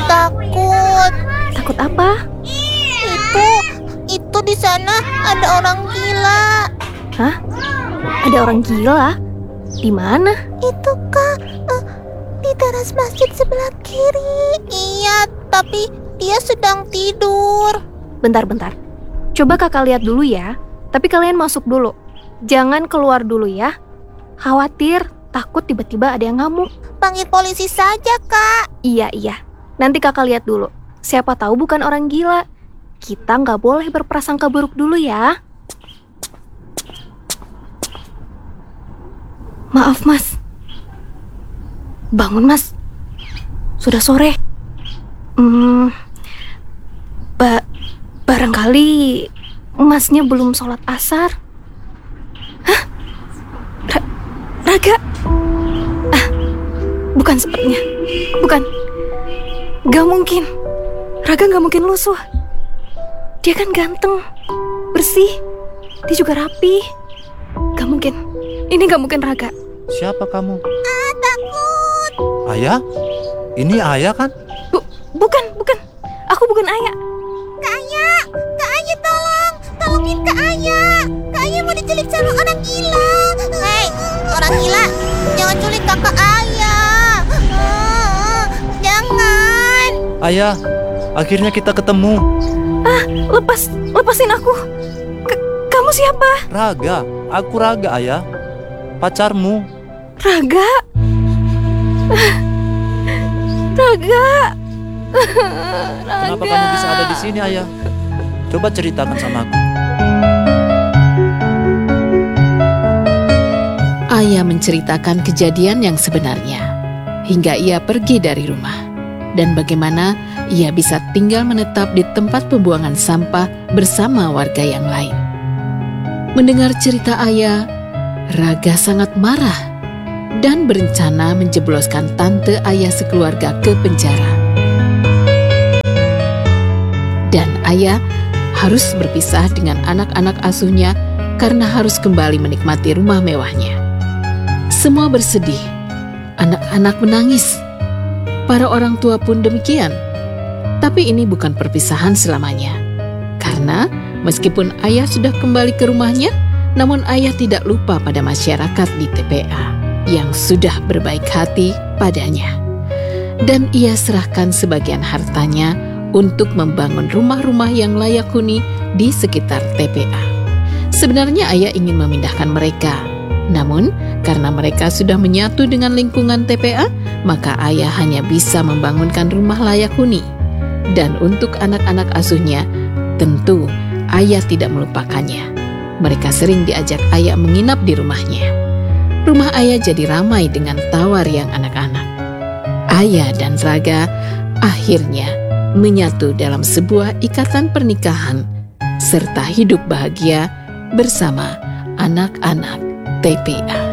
takut. Takut apa? Itu di sana ada orang gila. Hah? Ada orang gila? Di mana? Itu Kak, di teras masjid sebelah kiri. Iya, tapi dia sedang tidur. Bentar. Coba kakak lihat dulu ya. Tapi kalian masuk dulu. Jangan keluar dulu ya. Khawatir, takut tiba-tiba ada yang ngamuk. Panggil polisi saja, Kak. Iya. Nanti kakak lihat dulu. Siapa tahu bukan orang gila. Kita nggak boleh berprasangka buruk dulu ya. Maaf, Mas. Bangun, Mas. Sudah sore. Barangkali Masnya belum sholat asar. Hah? Raga? Bukan sepertinya. Bukan. Gak mungkin. Raga gak mungkin lusuh. Dia kan ganteng, bersih, dia juga rapi. Gak mungkin. Ini gak mungkin Raga. Siapa kamu? Takut. Ayah? Ini ayah kan? Bukan. Aku bukan ayah. Kak Ayah tolongin Kak Ayah. Kak Ayah mau diculik sama orang gila. Hei, orang gila, jangan culik kakak Ayah. Jangan. Ayah, akhirnya kita ketemu. Lepasin aku. Kamu siapa? Raga, aku Raga ayah. Pacarmu. Raga. Kenapa kamu bisa ada di sini ayah? Coba ceritakan sama aku. Ayah menceritakan kejadian yang sebenarnya, hingga ia pergi dari rumah, dan bagaimana ia bisa tinggal menetap di tempat pembuangan sampah bersama warga yang lain. Mendengar cerita ayah, Raga sangat marah dan berencana menjebloskan tante ayah sekeluarga ke penjara. Dan ayah harus berpisah dengan anak-anak asuhnya karena harus kembali menikmati rumah mewahnya. Semua bersedih, anak-anak menangis, para orang tua pun demikian. Tapi ini bukan perpisahan selamanya, karena meskipun ayah sudah kembali ke rumahnya, namun ayah tidak lupa pada masyarakat di TPA yang sudah berbaik hati padanya. Dan ia serahkan sebagian hartanya untuk membangun rumah-rumah yang layak huni di sekitar TPA. Sebenarnya ayah ingin memindahkan mereka, namun karena mereka sudah menyatu dengan lingkungan TPA, maka ayah hanya bisa membangunkan rumah layak huni. Dan untuk anak-anak asuhnya, tentu ayah tidak melupakannya. Mereka sering diajak ayah menginap di rumahnya. Rumah ayah jadi ramai dengan tawa riang anak-anak. Ayah dan Raga akhirnya menyatu dalam sebuah ikatan pernikahan serta hidup bahagia bersama anak-anak TPA.